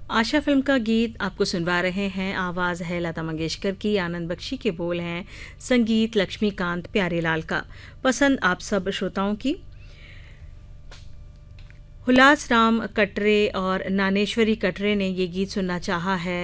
आशा film का गीत आपको सुनवा रहे हैं। आवाज़ है लता मंगेशकर की, आनंद बख्शी के बोल हैं, संगीत लक्ष्मीकांत प्यारेलाल का। पसंद आप सब श्रोताओं की। हुलास राम कटरे और नानेश्वरी कटरे ने ये गीत सुनना चाहा है।